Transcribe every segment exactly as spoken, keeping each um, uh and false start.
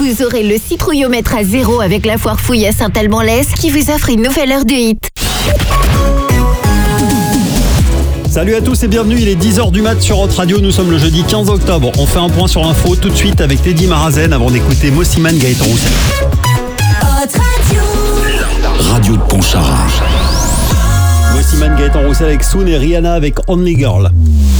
vous aurez le citrouillomètre à zéro avec la foire fouille à Saint-Alban-l'Est qui vous offre une nouvelle heure de hit. Salut à tous et bienvenue, il est dix heures du mat sur Hot Radio, nous sommes le jeudi quinze octobre. On fait un point sur l'info tout de suite avec Teddy Marazen avant d'écouter Mossiman Gaëtan Roussel. Hot Radio. Radio de Pontcharra. Mossiman Gaëtan Roussel avec Soon et Rihanna avec Only Girl.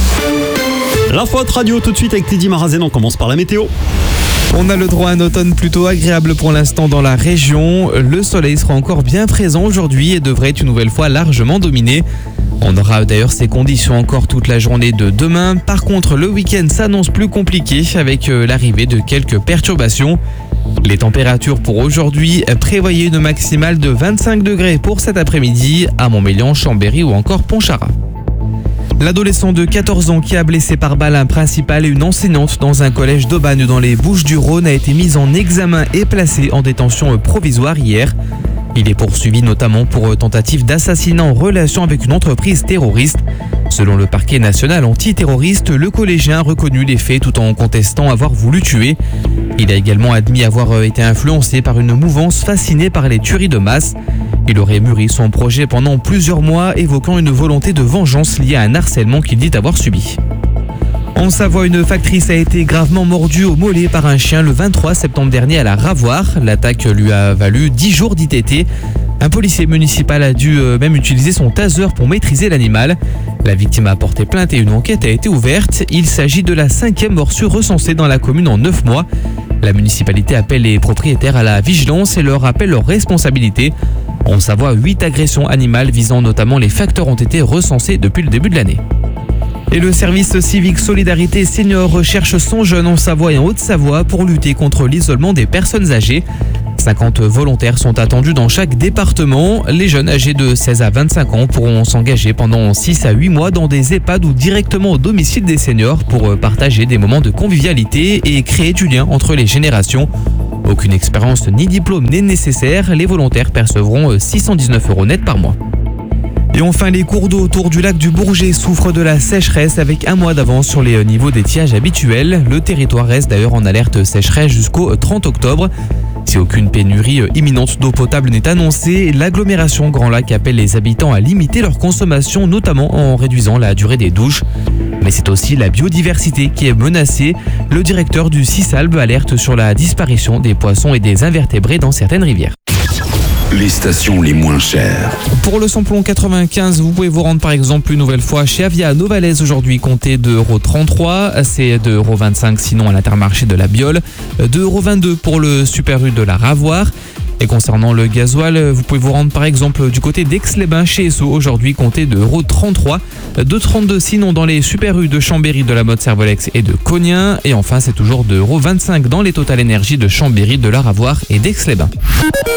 L'info Hot Radio tout de suite avec Teddy Marazen, on commence par la météo. On a le droit à un automne plutôt agréable pour l'instant dans la région. Le soleil sera encore bien présent aujourd'hui et devrait une nouvelle fois largement dominer. On aura d'ailleurs ces conditions encore toute la journée de demain. Par contre, le week-end s'annonce plus compliqué avec l'arrivée de quelques perturbations. Les températures pour aujourd'hui, prévoyez une maximale de vingt-cinq degrés pour cet après-midi à Montmélian, Chambéry ou encore Pontcharra. L'adolescent de quatorze ans qui a blessé par balle un principal et une enseignante dans un collège d'Aubagne dans les Bouches-du-Rhône a été mis en examen et placé en détention provisoire hier. Il est poursuivi notamment pour tentative d'assassinat en relation avec une entreprise terroriste. Selon le parquet national antiterroriste, le collégien a reconnu les faits tout en contestant avoir voulu tuer. Il a également admis avoir été influencé par une mouvance fascinée par les tueries de masse. Il aurait mûri son projet pendant plusieurs mois, évoquant une volonté de vengeance liée à un harcèlement qu'il dit avoir subi. En Savoie, une factrice a été gravement mordue au mollet par un chien le vingt-trois septembre dernier à la Ravoire. L'attaque lui a valu dix jours d'I T T. Un policier municipal a dû même utiliser son taser pour maîtriser l'animal. La victime a porté plainte et une enquête a été ouverte. Il s'agit de la cinquième morsure recensée dans la commune en neuf mois. La municipalité appelle les propriétaires à la vigilance et leur rappelle leurs responsabilités. En Savoie, huit agressions animales visant notamment les facteurs ont été recensées depuis le début de l'année. Et le service civique Solidarité Senior recherche cent jeunes en Savoie et en Haute-Savoie pour lutter contre l'isolement des personnes âgées. cinquante volontaires sont attendus dans chaque département. Les jeunes âgés de seize à vingt-cinq ans pourront s'engager pendant six à huit mois dans des EHPAD ou directement au domicile des seniors pour partager des moments de convivialité et créer du lien entre les générations. Aucune expérience ni diplôme n'est nécessaire. Les volontaires percevront six cent dix-neuf euros net par mois. Et enfin, les cours d'eau autour du lac du Bourget souffrent de la sécheresse avec un mois d'avance sur les niveaux d'étiage habituels. Le territoire reste d'ailleurs en alerte sécheresse jusqu'au trente octobre. Si aucune pénurie imminente d'eau potable n'est annoncée, l'agglomération Grand Lac appelle les habitants à limiter leur consommation, notamment en réduisant la durée des douches. Mais c'est aussi la biodiversité qui est menacée. Le directeur du Cisalbe alerte sur la disparition des poissons et des invertébrés dans certaines rivières. Les stations les moins chères. Pour le samplon quatre-vingt-quinze, vous pouvez vous rendre par exemple une nouvelle fois chez Avia à Novalaise aujourd'hui, comptez deux euros trente-trois, c'est deux euros vingt-cinq sinon à l'Intermarché de la Biole, deux euros vingt-deux pour le Super U de la Ravoire. Et concernant le gasoil, vous pouvez vous rendre par exemple du côté d'Aix-les-Bains chez Esso aujourd'hui, comptez deux euros trente-trois, deux euros trente-deux sinon dans les Super U de Chambéry, de la Motte Servolex et de Cognien. Et enfin c'est toujours deux euros vingt-cinq dans les Total Énergie de Chambéry, de la Ravoire et d'Aix-les-Bains.